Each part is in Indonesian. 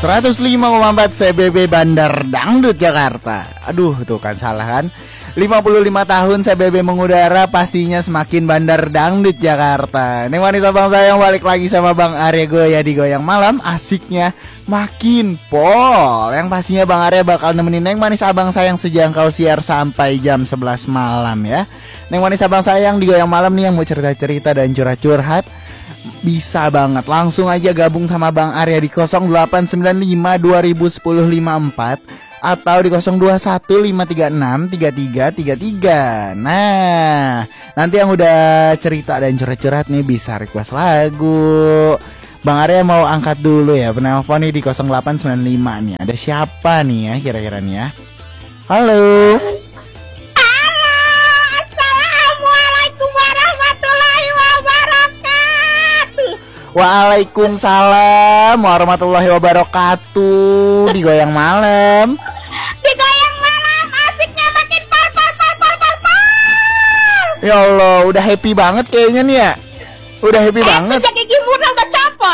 105,4 CBB Bandar Dangdut Jakarta. Aduh, tuh kan salah kan. 55 tahun CBB mengudara, pastinya semakin Bandar Dangdut Jakarta. Neng manis abang sayang balik lagi sama Bang Arya Goya di Goyang Malam. Asiknya makin pol. Yang pastinya Bang Arya bakal nemenin Neng manis abang sayang sejangkau siar sampai jam 11 malam ya. Neng manis abang sayang di Goyang Malam nih yang mau cerita-cerita dan curhat-curhat, bisa banget langsung aja gabung sama Bang Arya di 0895 2010 54 atau di 021 536 3333. Nah, nanti yang udah cerita dan curhat-curhat nih bisa request lagu. Bang Arya mau angkat dulu ya penelpon nih di 0895 nih. Ada siapa nih ya kira-kira nih ya? Halo. Waalaikumsalam warahmatullahi wabarakatuh. Di Goyang Malam. Di Goyang Malam asiknya makin par. Ya Allah, udah happy banget kayaknya nih ya. Udah happy banget. Gigi murna udah copot.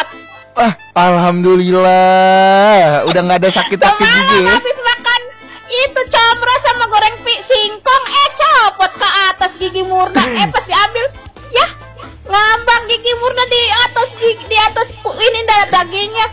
Alhamdulillah. Udah nggak ada sakit-sakit gigi. Habis makan itu comro sama goreng singkong, copot ke atas gigi murna. Pas diambil, ya ngambang gigi murna di atas ini dagingnya.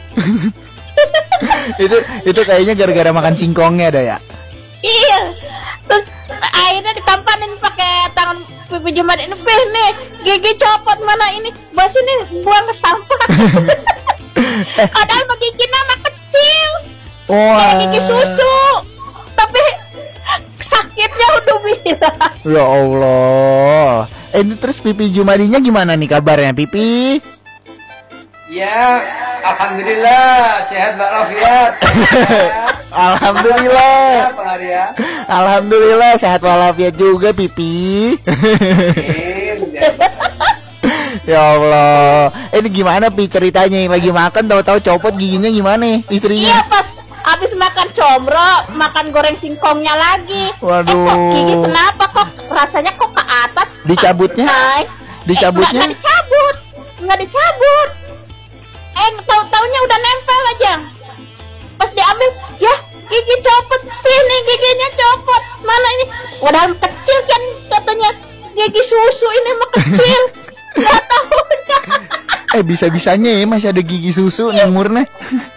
itu kayaknya gara-gara makan singkongnya ada ya. Iya. Terus akhirnya ditampanin pakai tangan pipi Jumat ini, nih gigi copot mana ini, bos ini buang ke sampah. Padahal mah gigi nama kecil, kayak gigi susu, tapi sakitnya udah bilang. Ya Allah. Ini terus pipi Jumadinya gimana nih kabarnya pipi? Ya, alhamdulillah sehat walafiat. Alhamdulillah. Alhamdulillah sehat walafiat juga pipi. Ya Allah. Ini gimana pi ceritanya yang lagi makan tahu-tahu copot giginya gimana istrinya? Iya, pas habis makan comro, makan goreng singkongnya lagi. Waduh. Kok gigi kenapa kok rasanya kok ke atas? Dicabutnya? Dicabutnya? Nggak dicabut. Tahu-taunya udah nempel aja. Pas diambil, ya gigi copot. Ini giginya copot. Mana ini? Padahal kecil kan katanya gigi susu, ini mah kecil. Nggak tahu. Bisa-bisanya ya masih ada gigi susu nih murna.